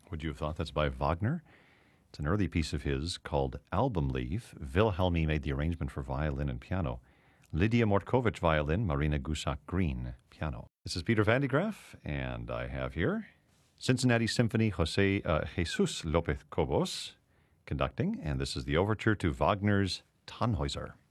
Would you have thought that's by Wagner? It's an early piece of his called Album Leaf. Wilhelmi made the arrangement for violin and piano. Lydia Mortkovich, violin, Marina Gusak-Green, piano. This is Peter Van de Graaff, and I have here Cincinnati Symphony Jesus Lopez Cobos conducting, and this is the overture to Wagner's Tannhäuser.